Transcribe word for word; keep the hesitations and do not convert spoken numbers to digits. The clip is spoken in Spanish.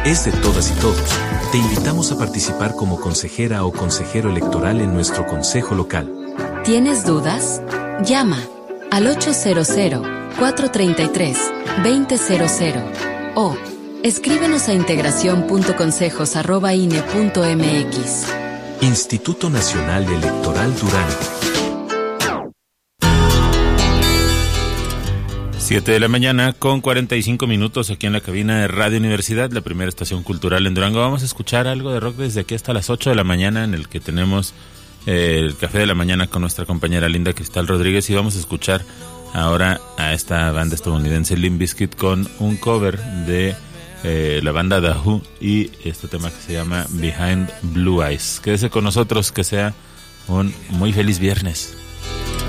es de todas y todos. Te invitamos a participar como consejera o consejero electoral en nuestro consejo local. ¿Tienes dudas? Llama al ocho cero cero, cuatro tres tres, dos cero cero cero o escríbenos a integración punto consejos arroba i n e punto m x. Instituto Nacional Electoral Durango. siete de la mañana con cuarenta y cinco minutos aquí en la cabina de Radio Universidad, la primera estación cultural en Durango. Vamos a escuchar algo de rock desde aquí hasta las ocho de la mañana, en el que tenemos eh, el café de la mañana con nuestra compañera Linda Cristal Rodríguez, y vamos a escuchar ahora a esta banda estadounidense Limp Bizkit con un cover de eh, la banda The Who y este tema que se llama Behind Blue Eyes. Quédese con nosotros, que sea un muy feliz viernes.